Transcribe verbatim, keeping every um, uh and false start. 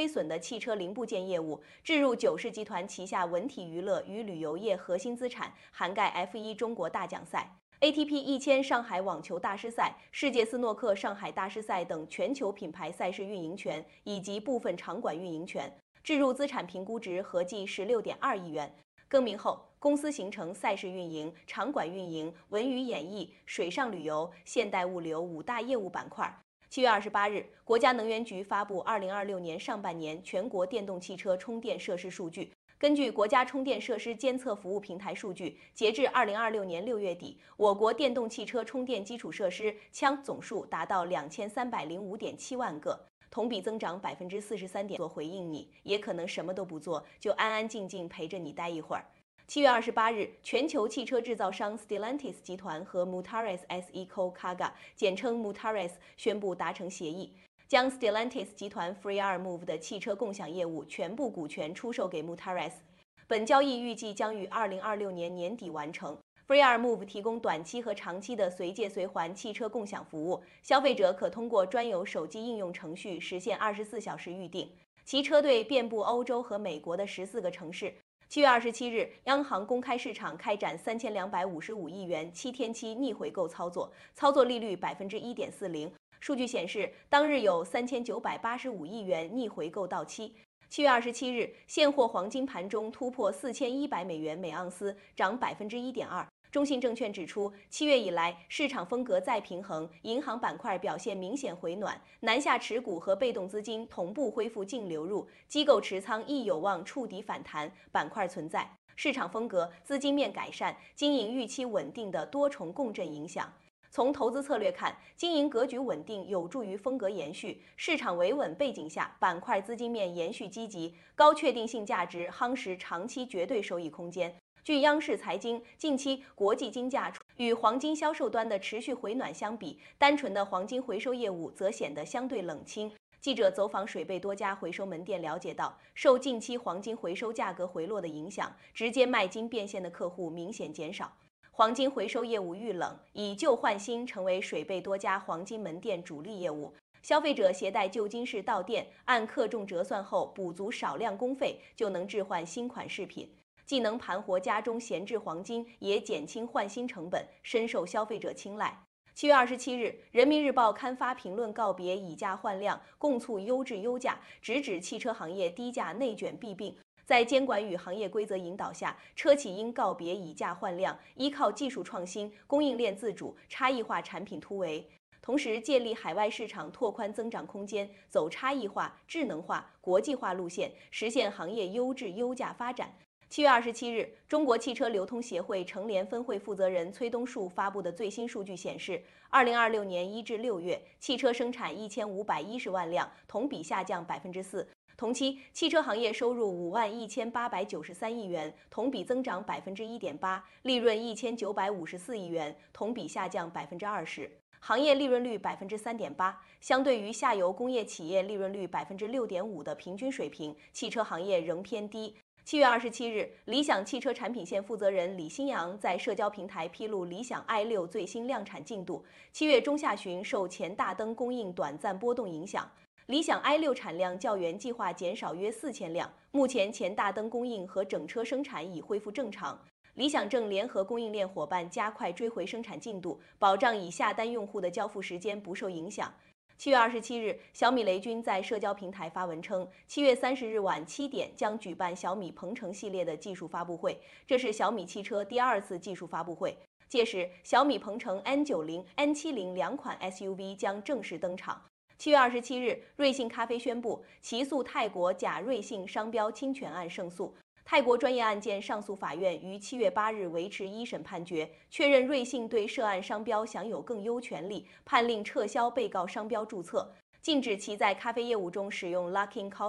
亏损的汽车零部件业务，置入九世集团旗下文体娱乐与旅游业核心资产，涵盖 F 一 中国大奖赛、A T P 一千上海网球大师赛、世界斯诺克上海大师赛等全球品牌赛事运营权以及部分场馆运营权，置入资产评估值合计十六点二亿元。更名后，公司形成赛事运营、场馆运营、文娱演艺、水上旅游、现代物流五大业务板块。七月二十八日，国家能源局发布二零二六年上半年全国电动汽车充电设施数据。根据国家充电设施监测服务平台数据，截至二零二六年六月底，我国电动汽车充电基础设施枪总数达到两千三百零五点七万个，同比增长百分之四十三点。做回应你，也可能什么都不做，就安安静静陪着你待一会儿。七月二十八日，全球汽车制造商 Stellantis 集团和 Mutares S E Co Kaga 简称 Mutares 宣布达成协议，将 Stellantis 集团 FreeRMove 的汽车共享业务全部股权出售给 Mutares。本交易预计将于二零二六年年底完成。FreeRMove 提供短期和长期的随借随还汽车共享服务，消费者可通过专有手机应用程序实现二十四小时预订，其车队遍布欧洲和美国的十四个城市。七月二十七日，央行公开市场开展三千两百五十五亿元七天期逆回购操作，操作利率百分之一点四零。数据显示，当日有三千九百八十五亿元逆回购到期。七月二十七日，现货黄金盘中突破四千一百美元每盎司，涨百分之一点二。中信证券指出，七月以来市场风格再平衡，银行板块表现明显回暖，南下持股和被动资金同步恢复净流入，机构持仓亦有望触底反弹，板块存在市场风格、资金面改善、经营预期稳定的多重共振影响。从投资策略看，经营格局稳定有助于风格延续，市场维稳背景下，板块资金面延续积极，高确定性价值夯实长期绝对收益空间。据央视财经，近期国际金价与黄金销售端的持续回暖相比，单纯的黄金回收业务则显得相对冷清。记者走访水贝多家回收门店了解到，受近期黄金回收价格回落的影响，直接卖金变现的客户明显减少，黄金回收业务遇冷，以旧换新成为水贝多家黄金门店主力业务。消费者携带旧金饰到店，按克重折算后补足少量工费，就能置换新款饰品。既能盘活家中闲置黄金，也减轻换新成本，深受消费者青睐。七月二十七日，人民日报刊发评论告别以价换量，共促优质优价，直指汽车行业低价内卷弊病。在监管与行业规则引导下，车企应告别以价换量，依靠技术创新、供应链自主、差异化产品突围，同时借力海外市场拓宽增长空间，走差异化、智能化、国际化路线，实现行业优质优价发展。七月二十七日，中国汽车流通协会成联分会负责人崔东树发布的最新数据显示，二零二六年一至六月，汽车生产一千五百一十万辆，同比下降百分之四。同期，汽车行业收入五万一千八百九十三亿元，同比增长百分之一点八，利润一千九百五十四亿元，同比下降百分之二十。行业利润率百分之三点八，相对于下游工业企业利润率百分之六点五的平均水平，汽车行业仍偏低。七月二十七日，理想汽车产品线负责人李新阳在社交平台披露理想 i 六最新量产进度。七月中下旬受前大灯供应短暂波动影响，理想 i 六产量较原计划减少约四千辆。目前前大灯供应和整车生产已恢复正常。理想正联合供应链伙伴加快追回生产进度，保障已下单用户的交付时间不受影响。七月二十七日，小米雷军在社交平台发文称，七月三十日晚七点将举办小米鹏程系列的技术发布会，这是小米汽车第二次技术发布会。届时，小米鹏程 N 九十、N 七十两款 S U V 将正式登场。七月二十七日，瑞幸咖啡宣布起诉泰国假瑞幸商标侵权案胜诉。泰国专业案件上诉法院于七月八日维持一审判决，确认瑞幸对涉案商标享有更优权利，判令撤销被告商标注册，禁止其在咖啡业务中使用 Luckin Coffee